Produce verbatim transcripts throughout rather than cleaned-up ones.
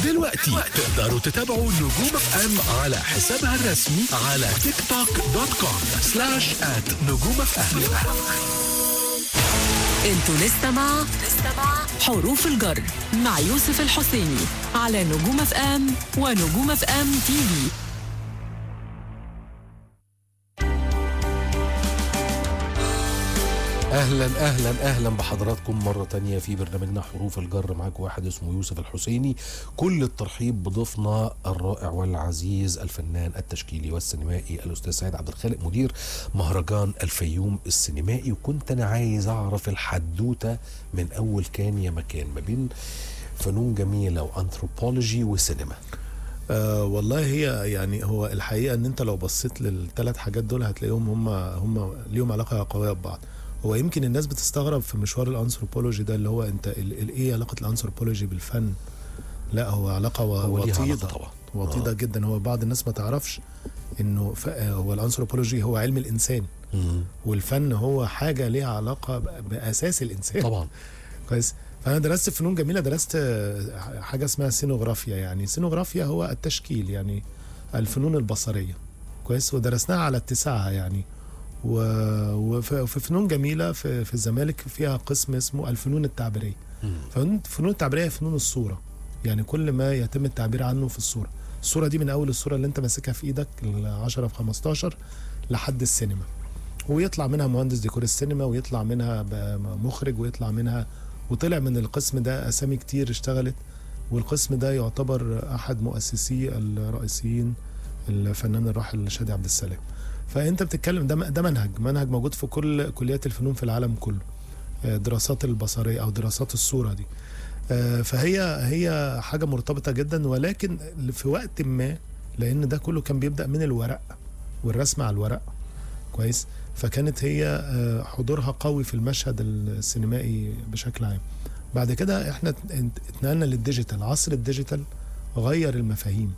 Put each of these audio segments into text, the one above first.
دلوقتي تقدروا تتابعوا نجوم اف ام على حسابها الرسمي على تيك توك دوت كوم سلاش آت نجوم اف ام. انتوا لسه مع حروف الجر مع يوسف الحسيني على نجوم اف ام ونجوم اف ام تي في. اهلا اهلا اهلا بحضراتكم مره تانية في برنامجنا حروف الجر. معاكم واحد اسمه يوسف الحسيني. كل الترحيب بضيفنا الرائع والعزيز الفنان التشكيلي والسينمائي الاستاذ سعيد عبد الخالق مدير مهرجان الفيوم السينمائي. وكنت انا عايز اعرف الحدوته من اول كان يا مكان ما بين فنون جميله وانثروبولوجي وسينما. آه والله هي يعني هو الحقيقه ان انت لو بصيت للثلاث حاجات دول هتلاقيهم هم هم ليهم علاقه قويه ببعض. هو يمكن الناس بتستغرب في مشوار الانثروبولوجي ده اللي هو انت ايه علاقه الانثروبولوجي بالفن. لا هو علاقه وطيده طبعا وطيده آه. جدا. هو بعض الناس ما تعرفش انه هو الانثروبولوجي هو علم الانسان مم. والفن هو حاجه ليها علاقه باساس الانسان طبعا. كويس. فانا درست فنون جميله، درست حاجه اسمها سينوغرافيا. يعني سينوغرافيا هو التشكيل، يعني الفنون البصريه. كويس. ودرسناها على اتساعها يعني. وفي فنون جميله في, في الزمالك فيها قسم اسمه الفنون التعبيريه. فنون التعبيريه فنون الصوره، يعني كل ما يتم التعبير عنه في الصوره. الصوره دي من اول الصوره اللي انت ماسكها في ايدك العشرة في خمستاشر لحد السينما، ويطلع منها مهندس ديكور السينما، ويطلع منها مخرج، ويطلع منها وطلع من القسم ده اسامي كتير اشتغلت. والقسم ده يعتبر احد مؤسسي الرئيسيين الفنان الراحل شادي عبد السلام. فانت بتتكلم ده ده منهج منهج موجود في كل كليات الفنون في العالم كله، دراسات البصريه او دراسات الصوره دي. فهي هي حاجه مرتبطه جدا، ولكن في وقت ما لان ده كله كان بيبدا من الورق والرسم على الورق. كويس. فكانت هي حضورها قوي في المشهد السينمائي بشكل عام. بعد كده احنا اتنقلنا للديجيتال. عصر الديجيتال غير المفاهيم،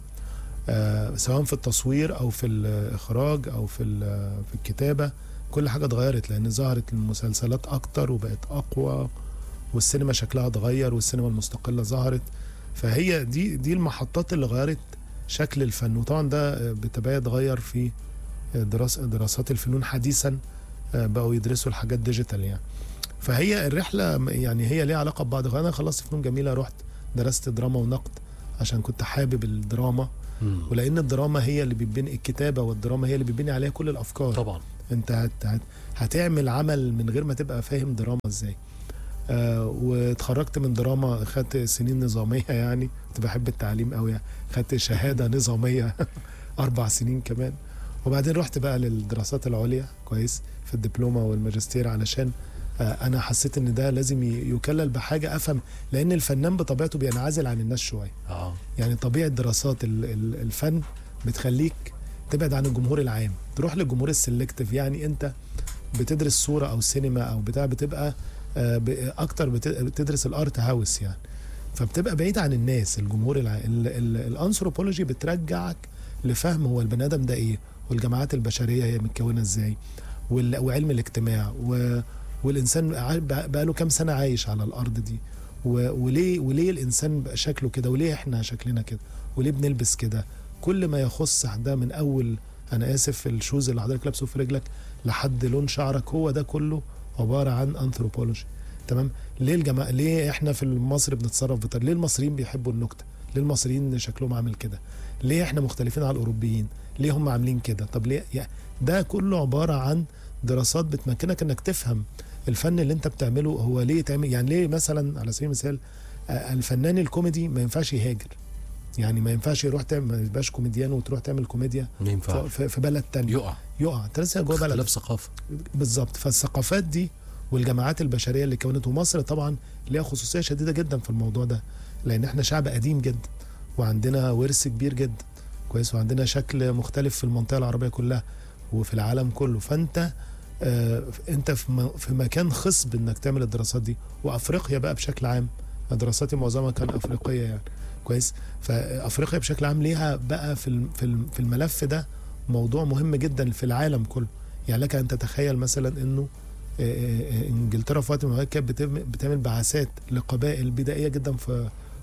آه سواء في التصوير او في الاخراج او في في الكتابه. كل حاجه اتغيرت لان ظهرت المسلسلات اكتر وبقت اقوى، والسينما شكلها اتغير، والسينما المستقله ظهرت. فهي دي دي المحطات اللي غيرت شكل الفن. وطبعا ده بتبقى اتغير في دراسه دراسات الفنون حديثا، آه بقوا يدرسوا الحاجات ديجيتال يعني. فهي الرحله يعني هي ليها علاقه ببعض. انا خلصت فنون جميله، رحت درست دراما ونقد عشان كنت حابب الدراما. مم. ولان الدراما هي اللي بتبني الكتابه، والدراما هي اللي بتبني عليها كل الافكار طبعا. انت هت هت هتعمل عمل من غير ما تبقى فاهم دراما ازاي. آه واتخرجت من دراما، خدت سنين نظاميه يعني، كنت بحب التعليم قوي يعني. خدت شهاده نظاميه اربع سنين كمان. وبعدين رحت بقى للدراسات العليا. كويس. في الدبلومه والماجستير، علشان انا حسيت ان ده لازم يكلل بحاجه افهم، لان الفنان بطبيعته بينعزل عن الناس شويه. اه يعني طبيعه دراسات الفن بتخليك تبعد عن الجمهور العام، تروح للجمهور السلكتيف. يعني انت بتدرس صوره او سينما او بتاع، بتبقى اكتر بتدرس الارت هاوس يعني، فبتبقى بعيد عن الناس الجمهور العام. الانثروبولوجي بترجعك لفهم هو البني ادم ده ايه، والجماعات البشريه هي متكونه ازاي، وعلم الاجتماع، و والانسان بقى له كام سنه عايش على الارض دي، وليه وليه الانسان بقى شكله كده، وليه احنا شكلنا كده، وليه بنلبس كده. كل ما يخص ده من اول انا اسف الشوز اللي حضرتك لابسه في رجلك لحد لون شعرك، هو ده كله عباره عن انثروبولوجي. تمام. ليه الجماعه ليه احنا في مصر بنتصرف بطريقه، ليه المصريين بيحبوا النكته، ليه المصريين شكلهم عامل كده، ليه احنا مختلفين عن الاوروبيين، ليه هم عاملين كده. طب ليه يعني ده كله عباره عن دراسات بتمكنك انك تفهم الفن اللي انت بتعمله هو ليه تعمل. يعني ليه مثلا على سبيل المثال الفنان الكوميدي ما ينفعش يهاجر، يعني ما ينفعش يروح تعمل، ما يبقاش كوميديان وتروح تعمل كوميديا في, في بلد تاني، يقع يقع انت لسه جوه بلد، اختلاف ثقافه بالظبط. فالثقافات دي والجماعات البشريه اللي كونت، ومصر طبعا ليها خصوصيه شديده جدا في الموضوع ده، لان احنا شعب قديم جدا وعندنا ورث كبير جدا. كويس. وعندنا شكل مختلف في المنطقه العربيه كلها وفي العالم كله. فانت آه انت في, في مكان خصب انك تعمل الدراسات دي. وافريقيا بقى بشكل عام، دراساتي معظمها كان افريقيه يعني. كويس. فافريقيا بشكل عام ليها بقى في في الملف ده موضوع مهم جدا في العالم كله. يعني لك ان تتخيل مثلا انه انجلترا في وقت من الاوقات كانت بتعمل بعثات لقبائل بدائيه جدا في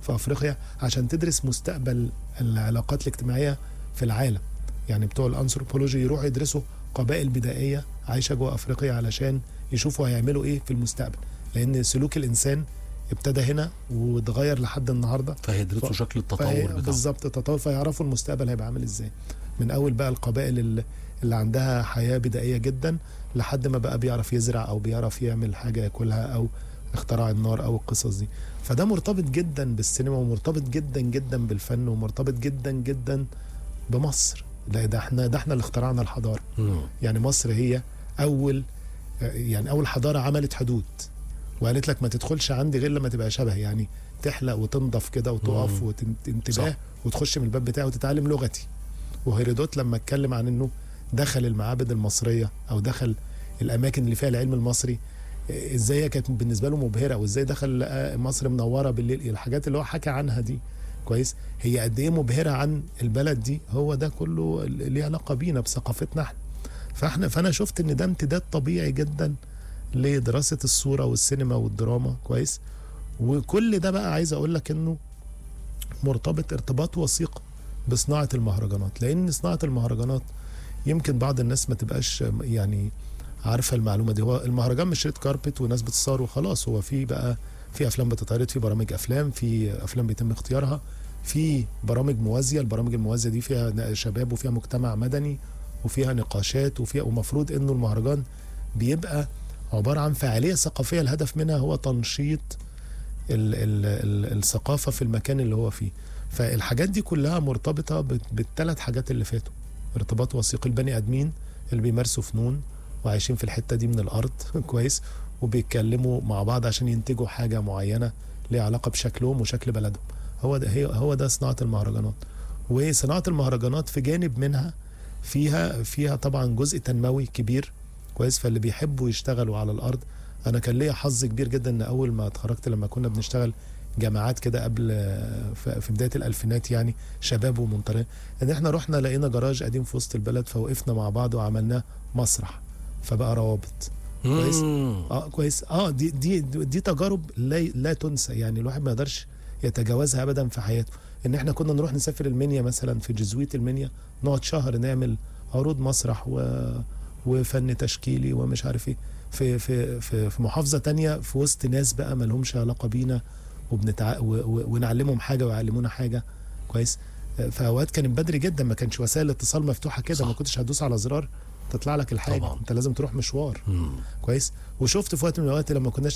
في افريقيا عشان تدرس مستقبل العلاقات الاجتماعيه في العالم. يعني بتوع الانثروبولوجي يروحوا يدرسوا قبائل بدائيه عايشه جوه افريقيا علشان يشوفوا هيعملوا ايه في المستقبل، لان سلوك الانسان ابتدى هنا واتغير لحد النهارده، فهيدرسوا ف... شكل التطور بتاعه بالظبط، التطور، فيعرفوا المستقبل هيبقى عامل ازاي. من اول بقى القبائل اللي, اللي عندها حياه بدائيه جدا لحد ما بقى بيعرف يزرع او بيعرف يعمل حاجه ياكلها او اختراع النار او القصص دي. فده مرتبط جدا بالسينما ومرتبط جدا جدا بالفن ومرتبط جدا جدا بمصر. لا ده احنا ده احنا اللي اخترعنا الحضاره. مم. يعني مصر هي اول يعني اول حضاره عملت حدود وقالت لك ما تدخلش عندي غير لما تبقى شبه، يعني تحلق وتنضف كده وتقف وتنتباه وتخش من الباب بتاعه وتتعلم لغتي. وهيرودوت لما اتكلم عن انه دخل المعابد المصريه او دخل الاماكن اللي فيها العلم المصري، ازاي كانت بالنسبه له مبهره، وازاي دخل مصر منوره بالليل، الحاجات اللي هو حكى عنها دي كويس هي قد ايه مبهره عن البلد دي. هو ده كله ليه علاقه بينا بثقافتنا احنا. فاحنا فانا شفت ان ده امتداد طبيعي جدا لدراسه الصوره والسينما والدراما كويس. وكل ده بقى عايز اقول لك انه مرتبط ارتباط وثيق بصناعه المهرجانات، لان صناعه المهرجانات يمكن بعض الناس ما تبقاش يعني عارفه المعلومه دي. هو المهرجان مش ريد كاربت وناس بتصور وخلاص، هو في بقى في افلام بتتعرض، في برامج افلام، في افلام بيتم اختيارها، في برامج موازيه. البرامج الموازيه دي فيها شباب وفيها مجتمع مدني وفيها نقاشات وفيها، ومفروض انه المهرجان بيبقى عباره عن فعاليه ثقافيه الهدف منها هو تنشيط ال ال ال الثقافه في المكان اللي هو فيه. فالحاجات دي كلها مرتبطه بالثلاث حاجات اللي فاتوا، ارتباط وثيق. البني ادمين اللي بيمارسوا فنون وعايشين في الحته دي من الارض كويس وبيتكلموا مع بعض عشان ينتجوا حاجه معينه ليها علاقه بشكلهم وشكل بلدهم. هو ده هي هو ده صناعه المهرجانات. وصناعه المهرجانات في جانب منها فيها فيها طبعا جزء تنموي كبير كويس. فاللي بيحبوا يشتغلوا على الارض، انا كان ليا حظ كبير جدا ان اول ما اتخرجت لما كنا بنشتغل جامعات كده قبل في بدايه الالفينات يعني شباب ومنطلقين، ان احنا رحنا لقينا جراج قديم في وسط البلد فوقفنا مع بعض وعملناه مسرح فبقى روابط كويس. اه كويس اه دي دي دي تجارب لا لا تنسى، يعني الواحد ما يقدرش يتجاوزها ابدا في حياته. ان احنا كنا نروح نسافر المنيا مثلا في جزويت المنيا، نقعد شهر نعمل عروض مسرح و وفن تشكيلي ومش عارف ايه في في في في محافظه تانية في وسط ناس بقى ما لهمش علاقه بينا وبنتع... و... و... ونعلمهم حاجه ويعلمونا حاجه كويس. فاوقات كانت بدري جدا ما كانش وسائل الاتصال مفتوحه كده، ما كنتش هتدوس على زرار تطلع لك الحاجه طبعا. انت لازم تروح مشوار. مم. كويس. وشفت في وقت من الاوقات لما كناش